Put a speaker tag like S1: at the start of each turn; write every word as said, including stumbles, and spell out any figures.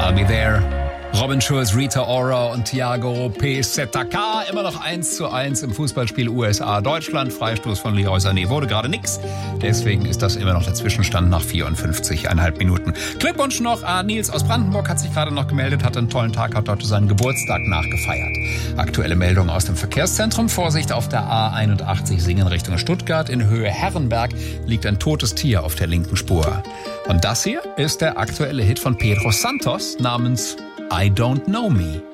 S1: I'll Be There. Robin Schulz, Rita Ora und Thiago Pescetacá. Immer noch eins zu eins im Fußballspiel U S A-Deutschland. Freistoß von Leroy Sané wurde gerade nix. Deswegen ist das immer noch der Zwischenstand nach vierundfünfzig Komma fünf Minuten. Glückwunsch noch an Nils aus Brandenburg, hat sich gerade noch gemeldet, hat einen tollen Tag, hat heute seinen Geburtstag nachgefeiert. Aktuelle Meldung aus dem Verkehrszentrum. Vorsicht auf der A einundachtzig Singen Richtung Stuttgart. In Höhe Herrenberg liegt ein totes Tier auf der linken Spur. Und das hier ist der aktuelle Hit von Pedro Santos namens I Don't Know Me.